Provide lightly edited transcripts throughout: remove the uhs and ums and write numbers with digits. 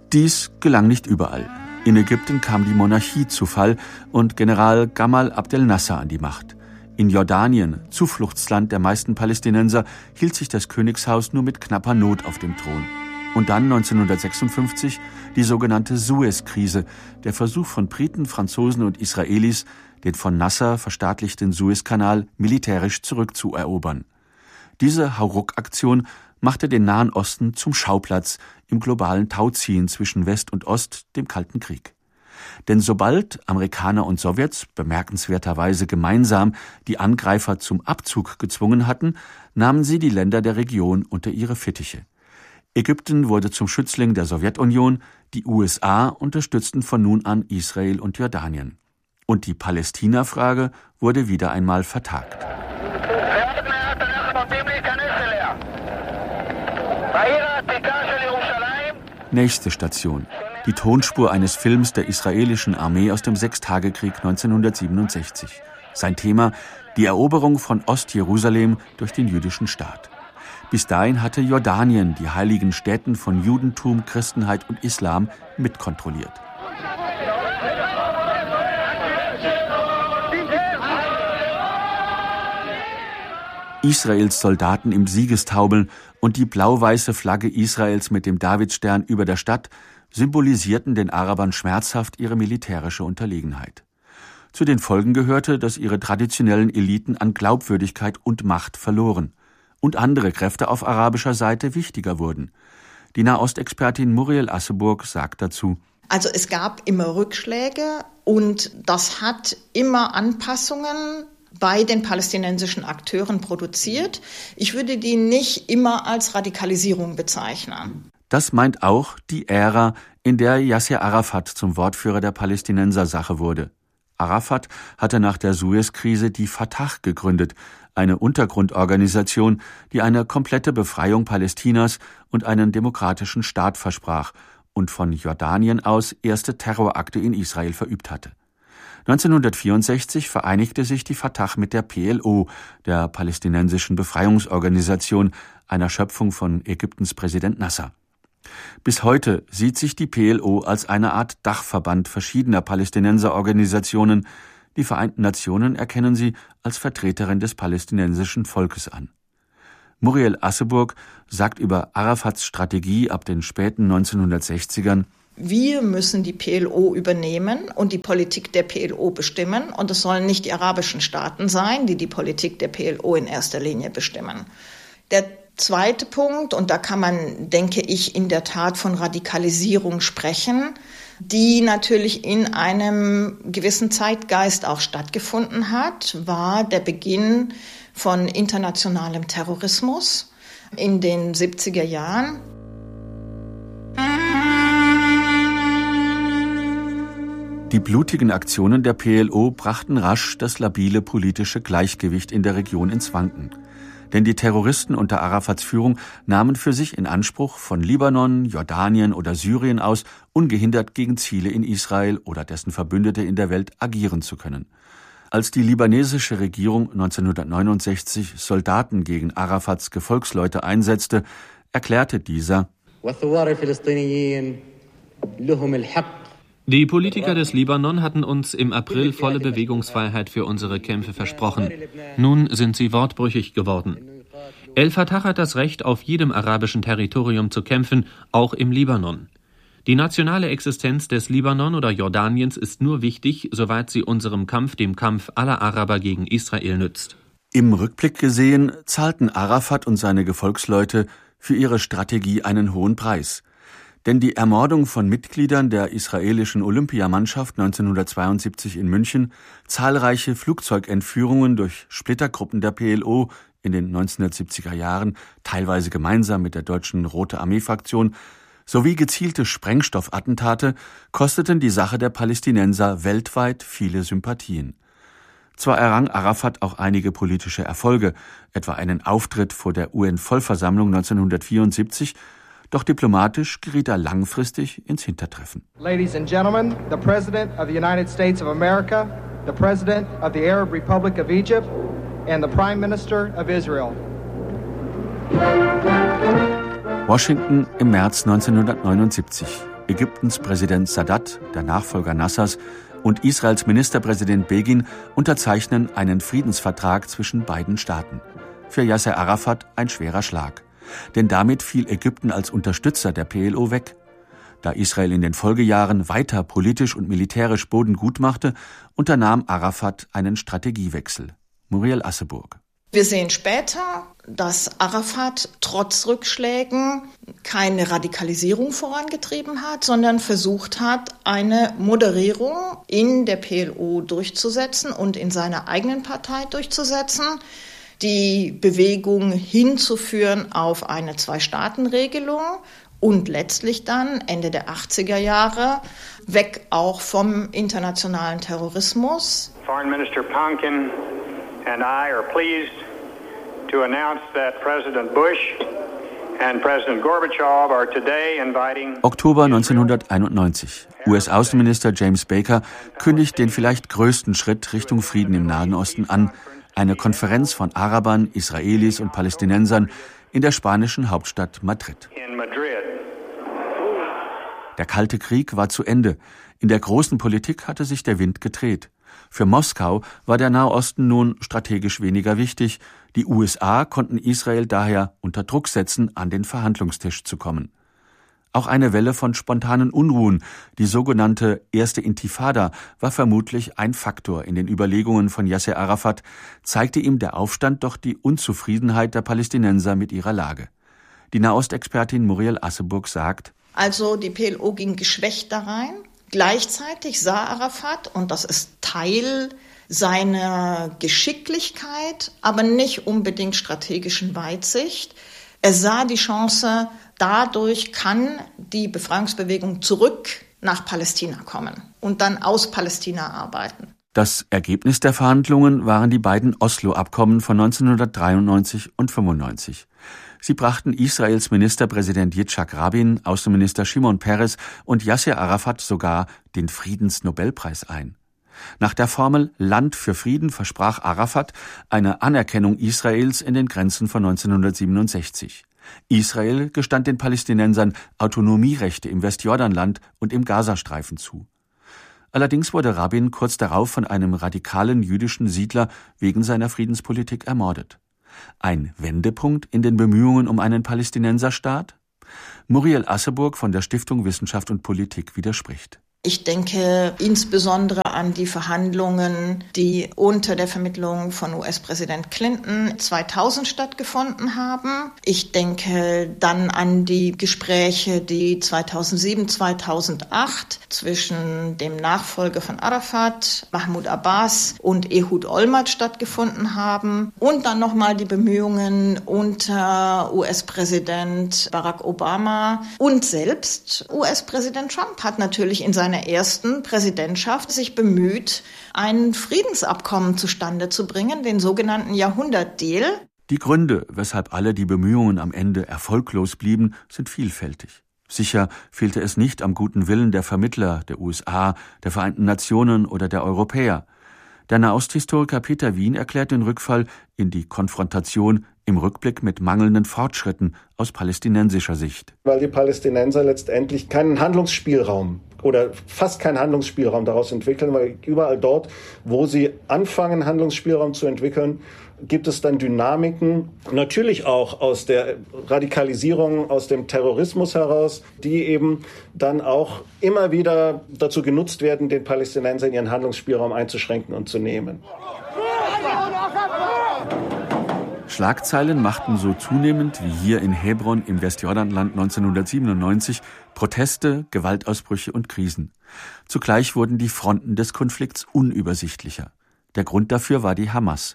Dies gelang nicht überall. In Ägypten kam die Monarchie zu Fall und General Gamal Abdel Nasser an die Macht. In Jordanien, Zufluchtsland der meisten Palästinenser, hielt sich das Königshaus nur mit knapper Not auf dem Thron. Und dann 1956 die sogenannte Suez-Krise, der Versuch von Briten, Franzosen und Israelis, den von Nasser verstaatlichten Suezkanal militärisch zurückzuerobern. Diese Hauruck-Aktion machte den Nahen Osten zum Schauplatz im globalen Tauziehen zwischen West und Ost, dem Kalten Krieg. Denn sobald Amerikaner und Sowjets bemerkenswerterweise gemeinsam die Angreifer zum Abzug gezwungen hatten, nahmen sie die Länder der Region unter ihre Fittiche. Ägypten wurde zum Schützling der Sowjetunion, die USA unterstützten von nun an Israel und Jordanien. Und die Palästina-Frage wurde wieder einmal vertagt. Nächste Station. Die Tonspur eines Films der israelischen Armee aus dem Sechstagekrieg 1967. Sein Thema: die Eroberung von Ostjerusalem durch den jüdischen Staat. Bis dahin hatte Jordanien die heiligen Stätten von Judentum, Christenheit und Islam mitkontrolliert. Israels Soldaten im Siegestaumel und die blau-weiße Flagge Israels mit dem Davidstern über der Stadt symbolisierten den Arabern schmerzhaft ihre militärische Unterlegenheit. Zu den Folgen gehörte, dass ihre traditionellen Eliten an Glaubwürdigkeit und Macht verloren und andere Kräfte auf arabischer Seite wichtiger wurden. Die Nahostexpertin Muriel Asseburg sagt dazu: Also es gab immer Rückschläge und das hat immer Anpassungen bei den palästinensischen Akteuren produziert. Ich würde die nicht immer als Radikalisierung bezeichnen. Das meint auch die Ära, in der Yasser Arafat zum Wortführer der Palästinenser-Sache wurde. Arafat hatte nach der Suez-Krise die Fatah gegründet, eine Untergrundorganisation, die eine komplette Befreiung Palästinas und einen demokratischen Staat versprach und von Jordanien aus erste Terrorakte in Israel verübt hatte. 1964 vereinigte sich die Fatah mit der PLO, der palästinensischen Befreiungsorganisation, einer Schöpfung von Ägyptens Präsident Nasser. Bis heute sieht sich die PLO als eine Art Dachverband verschiedener Palästinenserorganisationen. Die Vereinten Nationen erkennen sie als Vertreterin des palästinensischen Volkes an. Muriel Asseburg sagt über Arafats Strategie ab den späten 1960ern: Wir müssen die PLO übernehmen und die Politik der PLO bestimmen. Und es sollen nicht die arabischen Staaten sein, die die Politik der PLO in erster Linie bestimmen. Der zweite Punkt, und da kann man, denke ich, in der Tat von Radikalisierung sprechen, die natürlich in einem gewissen Zeitgeist auch stattgefunden hat, war der Beginn von internationalem Terrorismus in den 70er Jahren. Die blutigen Aktionen der PLO brachten rasch das labile politische Gleichgewicht in der Region ins Wanken. Denn die Terroristen unter Arafats Führung nahmen für sich in Anspruch, von Libanon, Jordanien oder Syrien aus ungehindert gegen Ziele in Israel oder dessen Verbündete in der Welt agieren zu können. Als die libanesische Regierung 1969 Soldaten gegen Arafats Gefolgsleute einsetzte, erklärte dieser: Die Politiker des Libanon hatten uns im April volle Bewegungsfreiheit für unsere Kämpfe versprochen. Nun sind sie wortbrüchig geworden. El-Fatah hat das Recht, auf jedem arabischen Territorium zu kämpfen, auch im Libanon. Die nationale Existenz des Libanon oder Jordaniens ist nur wichtig, soweit sie unserem Kampf, dem Kampf aller Araber gegen Israel, nützt. Im Rückblick gesehen zahlten Arafat und seine Gefolgsleute für ihre Strategie einen hohen Preis. Denn die Ermordung von Mitgliedern der israelischen Olympiamannschaft 1972 in München, zahlreiche Flugzeugentführungen durch Splittergruppen der PLO in den 1970er Jahren, teilweise gemeinsam mit der deutschen Rote Armee-Fraktion, sowie gezielte Sprengstoffattentate kosteten die Sache der Palästinenser weltweit viele Sympathien. Zwar errang Arafat auch einige politische Erfolge, etwa einen Auftritt vor der UN-Vollversammlung 1974, doch diplomatisch geriet er langfristig ins Hintertreffen. Ladies and gentlemen, the President of the United States of America, the President of the Arab Republic of Egypt and the Prime Minister of Israel. Washington im März 1979. Ägyptens Präsident Sadat, der Nachfolger Nassers, und Israels Ministerpräsident Begin unterzeichnen einen Friedensvertrag zwischen beiden Staaten. Für Yasser Arafat ein schwerer Schlag. Denn damit fiel Ägypten als Unterstützer der PLO weg. Da Israel in den Folgejahren weiter politisch und militärisch Boden gut machte, unternahm Arafat einen Strategiewechsel. Muriel Asseburg. Wir sehen später, dass Arafat trotz Rückschlägen keine Radikalisierung vorangetrieben hat, sondern versucht hat, eine Moderierung in der PLO durchzusetzen und in seiner eigenen Partei durchzusetzen, die Bewegung hinzuführen auf eine Zwei-Staaten-Regelung und letztlich dann Ende der 80er Jahre weg auch vom internationalen Terrorismus. Foreign Minister Pankin and I are pleased to announce that President Bush and President Gorbachev are today inviting Oktober 1991. US-Außenminister James Baker kündigt den vielleicht größten Schritt Richtung Frieden im Nahen Osten an, eine Konferenz von Arabern, Israelis und Palästinensern in der spanischen Hauptstadt Madrid. Der Kalte Krieg war zu Ende. In der großen Politik hatte sich der Wind gedreht. Für Moskau war der Nahe Osten nun strategisch weniger wichtig. Die USA konnten Israel daher unter Druck setzen, an den Verhandlungstisch zu kommen. Auch eine Welle von spontanen Unruhen, die sogenannte erste Intifada, war vermutlich ein Faktor in den Überlegungen von Yasser Arafat, zeigte ihm der Aufstand doch die Unzufriedenheit der Palästinenser mit ihrer Lage. Die Nahostexpertin Muriel Asseburg sagt: Also die PLO ging geschwächt da rein. Gleichzeitig sah Arafat, und das ist Teil seiner Geschicklichkeit, aber nicht unbedingt strategischen Weitsicht, er sah die Chance, dadurch kann die Befreiungsbewegung zurück nach Palästina kommen und dann aus Palästina arbeiten. Das Ergebnis der Verhandlungen waren die beiden Oslo-Abkommen von 1993 und 1995. Sie brachten Israels Ministerpräsident Yitzhak Rabin, Außenminister Shimon Peres und Yasser Arafat sogar den Friedensnobelpreis ein. Nach der Formel Land für Frieden versprach Arafat eine Anerkennung Israels in den Grenzen von 1967. Israel gestand den Palästinensern Autonomierechte im Westjordanland und im Gazastreifen zu. Allerdings wurde Rabin kurz darauf von einem radikalen jüdischen Siedler wegen seiner Friedenspolitik ermordet. Ein Wendepunkt in den Bemühungen um einen Palästinenserstaat? Muriel Asseburg von der Stiftung Wissenschaft und Politik widerspricht. Ich denke insbesondere an die Verhandlungen, die unter der Vermittlung von US-Präsident Clinton 2000 stattgefunden haben. Ich denke dann an die Gespräche, die 2007, 2008 zwischen dem Nachfolger von Arafat, Mahmoud Abbas und Ehud Olmert stattgefunden haben. Und dann nochmal die Bemühungen unter US-Präsident Barack Obama und selbst US-Präsident Trump hat natürlich in seiner ersten Präsidentschaft sich bemüht, ein Friedensabkommen zustande zu bringen, den sogenannten Jahrhundertdeal. Die Gründe, weshalb alle die Bemühungen am Ende erfolglos blieben, sind vielfältig. Sicher fehlte es nicht am guten Willen der Vermittler, der USA, der Vereinten Nationen oder der Europäer. Der Nahosthistoriker Peter Wien erklärt den Rückfall in die Konfrontation im Rückblick mit mangelnden Fortschritten aus palästinensischer Sicht. Weil die Palästinenser letztendlich keinen Handlungsspielraum oder fast keinen Handlungsspielraum daraus entwickeln, weil überall dort, wo sie anfangen, Handlungsspielraum zu entwickeln, gibt es dann Dynamiken, natürlich auch aus der Radikalisierung, aus dem Terrorismus heraus, die eben dann auch immer wieder dazu genutzt werden, den Palästinensern ihren Handlungsspielraum einzuschränken und zu nehmen. Schlagzeilen machten so zunehmend wie hier in Hebron im Westjordanland 1997 Proteste, Gewaltausbrüche und Krisen. Zugleich wurden die Fronten des Konflikts unübersichtlicher. Der Grund dafür war die Hamas.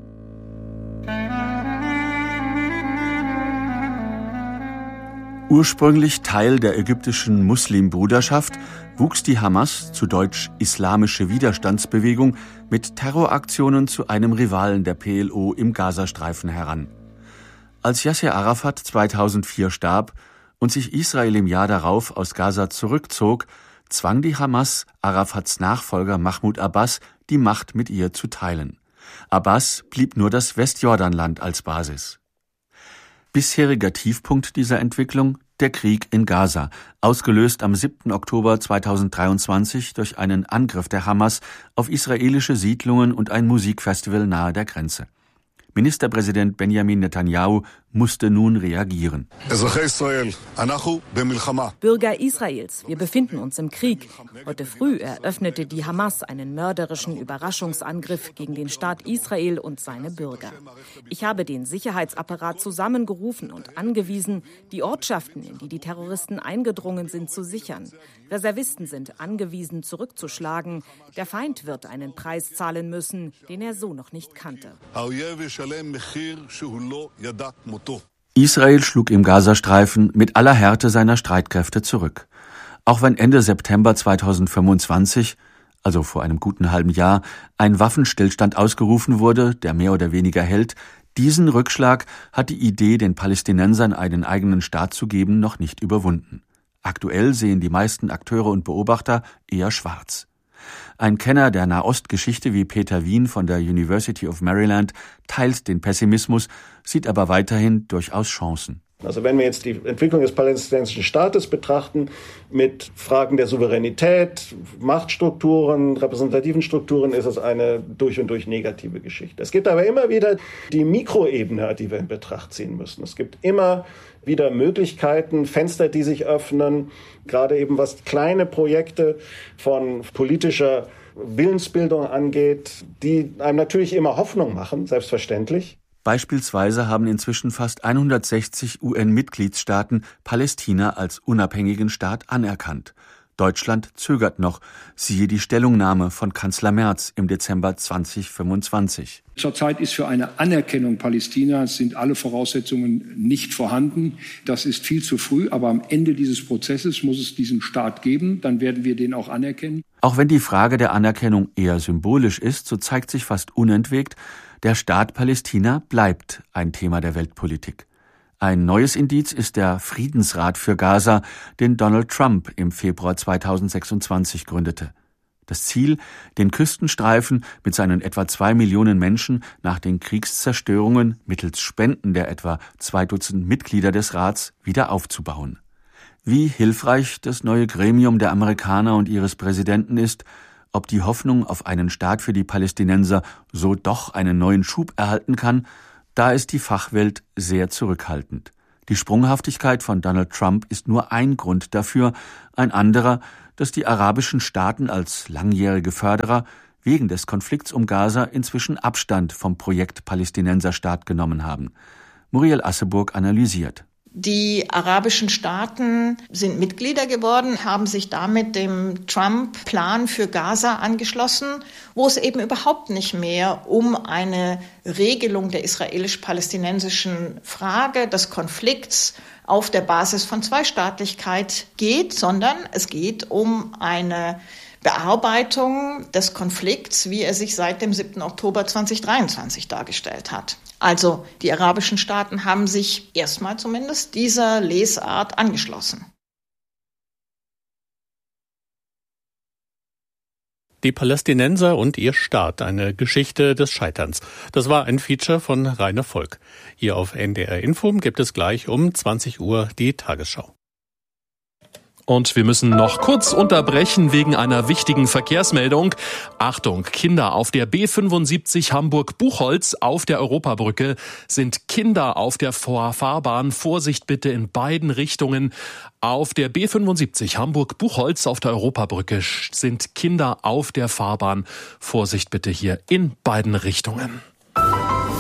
Ursprünglich Teil der ägyptischen Muslimbruderschaft wuchs die Hamas, zu Deutsch Islamische Widerstandsbewegung, mit Terroraktionen zu einem Rivalen der PLO im Gazastreifen heran. Als Yasser Arafat 2004 starb und sich Israel im Jahr darauf aus Gaza zurückzog, zwang die Hamas Arafats Nachfolger Mahmoud Abbas, die Macht mit ihr zu teilen. Abbas blieb nur das Westjordanland als Basis. Bisheriger Tiefpunkt dieser Entwicklung Der Krieg in Gaza, ausgelöst am 7. Oktober 2023 durch einen Angriff der Hamas auf israelische Siedlungen und ein Musikfestival nahe der Grenze. Ministerpräsident Benjamin Netanyahu musste nun reagieren. Bürger Israels, wir befinden uns im Krieg. Heute früh eröffnete die Hamas einen mörderischen Überraschungsangriff gegen den Staat Israel und seine Bürger. Ich habe den Sicherheitsapparat zusammengerufen und angewiesen, die Ortschaften, in die die Terroristen eingedrungen sind, zu sichern. Reservisten sind angewiesen, zurückzuschlagen. Der Feind wird einen Preis zahlen müssen, den er so noch nicht kannte. Israel schlug im Gazastreifen mit aller Härte seiner Streitkräfte zurück. Auch wenn Ende September 2025, also vor einem guten halben Jahr, ein Waffenstillstand ausgerufen wurde, der mehr oder weniger hält, diesen Rückschlag hat die Idee, den Palästinensern einen eigenen Staat zu geben, noch nicht überwunden. Aktuell sehen die meisten Akteure und Beobachter eher schwarz. Ein Kenner der Nahostgeschichte wie Peter Wien von der University of Maryland teilt den Pessimismus, sieht aber weiterhin durchaus Chancen. Also wenn wir jetzt die Entwicklung des palästinensischen Staates betrachten, mit Fragen der Souveränität, Machtstrukturen, repräsentativen Strukturen, ist es eine durch und durch negative Geschichte. Es gibt aber immer wieder die Mikroebene, die wir in Betracht ziehen müssen. Es gibt immer wieder Möglichkeiten, Fenster, die sich öffnen, gerade eben was kleine Projekte von politischer Willensbildung angeht, die einem natürlich immer Hoffnung machen, selbstverständlich. Beispielsweise haben inzwischen fast 160 UN-Mitgliedstaaten Palästina als unabhängigen Staat anerkannt. Deutschland zögert noch, siehe die Stellungnahme von Kanzler Merz im Dezember 2025. Zurzeit ist für eine Anerkennung Palästinas sind alle Voraussetzungen nicht vorhanden. Das ist viel zu früh, aber am Ende dieses Prozesses muss es diesen Staat geben, dann werden wir den auch anerkennen. Auch wenn die Frage der Anerkennung eher symbolisch ist, so zeigt sich fast unentwegt, der Staat Palästina bleibt ein Thema der Weltpolitik. Ein neues Indiz ist der Friedensrat für Gaza, den Donald Trump im Februar 2026 gründete. Das Ziel, den Küstenstreifen mit seinen etwa 2 Millionen Menschen nach den Kriegszerstörungen mittels Spenden der etwa 2 Dutzend Mitglieder des Rats wieder aufzubauen. Wie hilfreich das neue Gremium der Amerikaner und ihres Präsidenten ist, ob die Hoffnung auf einen Staat für die Palästinenser so doch einen neuen Schub erhalten kann, da ist die Fachwelt sehr zurückhaltend. Die Sprunghaftigkeit von Donald Trump ist nur ein Grund dafür, ein anderer, dass die arabischen Staaten als langjährige Förderer wegen des Konflikts um Gaza inzwischen Abstand vom Projekt Palästinenserstaat genommen haben. Muriel Asseburg analysiert. Die arabischen Staaten sind Mitglieder geworden, haben sich damit dem Trump-Plan für Gaza angeschlossen, wo es eben überhaupt nicht mehr um eine Regelung der israelisch-palästinensischen Frage, des Konflikts auf der Basis von Zweistaatlichkeit geht, sondern es geht um eine Bearbeitung des Konflikts, wie er sich seit dem 7. Oktober 2023 dargestellt hat. Also die arabischen Staaten haben sich erstmal zumindest dieser Lesart angeschlossen. Die Palästinenser und ihr Staat, eine Geschichte des Scheiterns. Das war ein Feature von Rainer Volk. Hier auf NDR Info gibt es gleich um 20 Uhr die Tagesschau. Und wir müssen noch kurz unterbrechen wegen einer wichtigen Verkehrsmeldung. Achtung, Kinder auf der B75 Hamburg-Buchholz auf der Europabrücke sind Kinder auf der Fahrbahn. Vorsicht bitte in beiden Richtungen. Auf der B75 Hamburg-Buchholz auf der Europabrücke sind Kinder auf der Fahrbahn. Vorsicht bitte hier in beiden Richtungen.